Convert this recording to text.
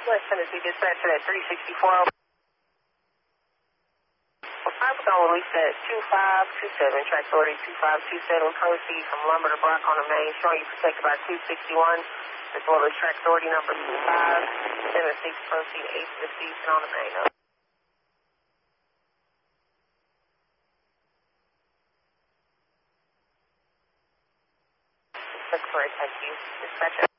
West Tennessee dispatcher at 364. I was on release at 2527, track 30 2527, proceed from Lumber to Brock on the main, showing you protected by 261, as well as track 30 number 2576, proceed 8 to Eastern on the main. That's correct, thank you. Dispatcher.